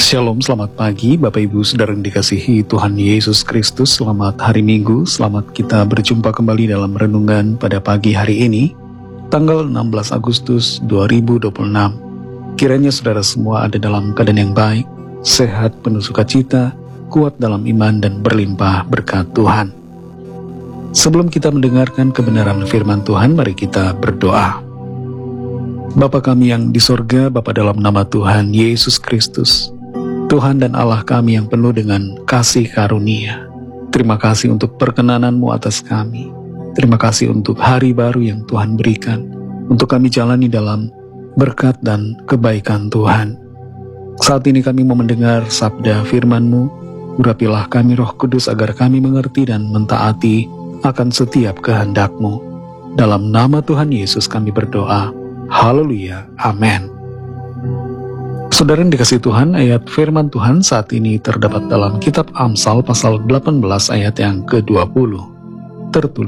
Shalom, selamat pagi Bapak Ibu Saudara yang dikasihi Tuhan Yesus Kristus. Selamat hari Minggu, selamat kita berjumpa kembali dalam renungan pada pagi hari ini, tanggal 16 Agustus 2026. Kiranya saudara semua ada dalam keadaan yang baik, sehat, penuh sukacita, kuat dalam iman dan berlimpah berkat Tuhan. Sebelum kita mendengarkan kebenaran firman Tuhan, mari kita berdoa. Bapa kami yang di sorga, Bapa dalam nama Tuhan Yesus Kristus, Tuhan dan Allah kami yang penuh dengan kasih karunia. Terima kasih untuk perkenanan-Mu atas kami. Terima kasih untuk hari baru yang Tuhan berikan, untuk kami jalani dalam berkat dan kebaikan Tuhan. Saat ini kami mau mendengar sabda firman-Mu. Urapilah kami Roh Kudus agar kami mengerti dan mentaati akan setiap kehendak-Mu. Dalam nama Tuhan Yesus kami berdoa. Haleluya. Amin. Saudara yang dikasihi Tuhan, ayat firman Tuhan saat ini terdapat dalam kitab Amsal pasal 18 ayat yang ke-20. Tertulis,